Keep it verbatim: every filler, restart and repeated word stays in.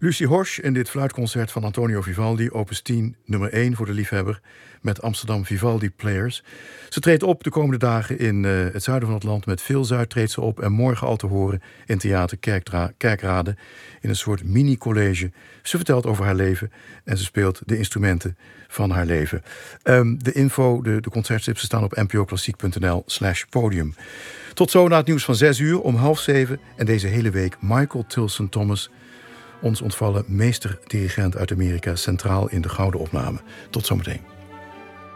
Lucie Horsch in dit fluitconcert van Antonio Vivaldi, opus tien, nummer één voor de liefhebber, met Amsterdam Vivaldi Players. Ze treedt op de komende dagen in uh, het zuiden van het land. Met Veel Zuid treedt ze op en morgen al te horen in Theater Kerkdra- Kerkrade in een soort mini-college. Ze vertelt over haar leven en ze speelt de instrumenten van haar leven. Um, de info, de, de concerttips staan op npoklassiek.nl slash podium. Tot zo na het nieuws van zes uur om half zeven en deze hele week Michael Tilson Thomas, ons ontvallen meesterdirigent uit Amerika, centraal in de gouden opname. Tot zometeen.